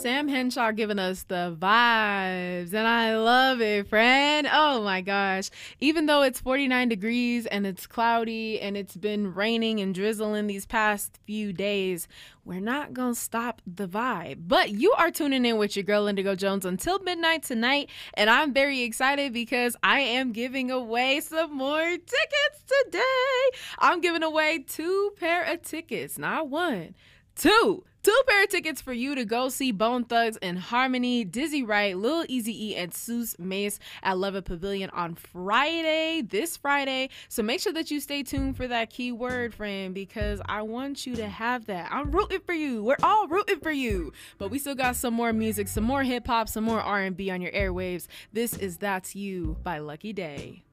Sam Henshaw giving us the vibes, and I love it, friend. Oh my gosh. Even though it's 49 degrees and it's cloudy and it's been raining and drizzling these past few days, we're not going to stop the vibe. But you are tuning in with your girl, Indigo Jones, until midnight tonight, and I'm very excited because I am giving away some more tickets today. I'm giving away 2 pair of tickets, not one, 2 pair of tickets for you to go see Bone Thugs and Harmony, Dizzy Wright, Lil Eazy E, and Seuss Mace at Love It Pavilion on this Friday. So make sure that you stay tuned for that keyword, friend, because I want you to have that. I'm rooting for you. We're all rooting for you. But we still got some more music, some more hip hop, some more R&B on your airwaves. This is That's You by Lucky Day.